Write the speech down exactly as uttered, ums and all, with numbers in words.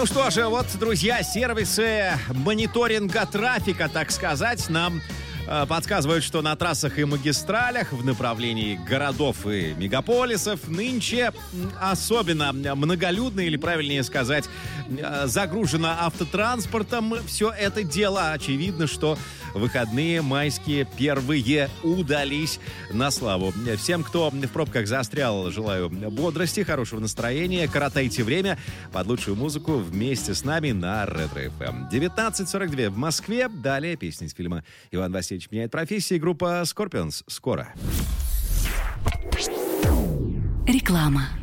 Ну что же, вот, друзья, сервисы мониторинга трафика, так сказать, нам э, подсказывают, что на трассах и магистралях в направлении городов и мегаполисов нынче особенно многолюдно, или, правильнее сказать, э, загружено автотранспортом все это дело. Очевидно, что выходные майские первые удались на славу. Всем, кто в пробках застрял, желаю бодрости, хорошего настроения. Коротайте время под лучшую музыку вместе с нами на Ретро-эф эм. девятнадцать сорок два в Москве. Далее песни из фильма «Иван Васильевич меняет профессии». Группа Scorpions. Скоро. Реклама.